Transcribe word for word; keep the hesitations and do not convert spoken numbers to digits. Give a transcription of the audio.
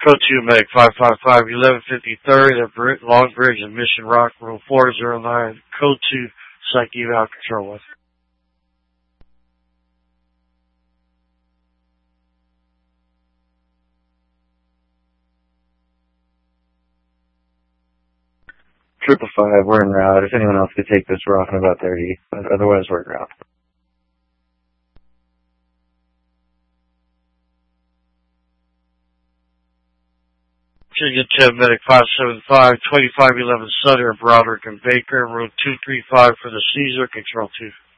Code two, Medic five five five, eleven fifty-third at Brit- Long Bridge and Mission Rock, room four zero nine. Code two, Psych Eval Control one. Triple five, we're en route. If anyone else could take this, we're off in about thirty. Otherwise, we're en route. Virginia ten, Medic five seven five, twenty-five eleven Sutter, Broderick and Baker, room two three five for the Caesar, Control two.